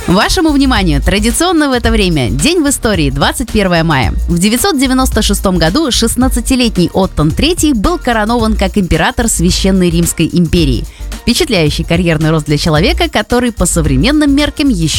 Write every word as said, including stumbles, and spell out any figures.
Вашему вниманию традиционно в это время День в истории, двадцать первое мая. В девятьсот девяносто шестом году шестнадцатилетний Оттон третий был коронован как император Священной Римской империи. Впечатляющий карьерный рост для человека, который по современным меркам еще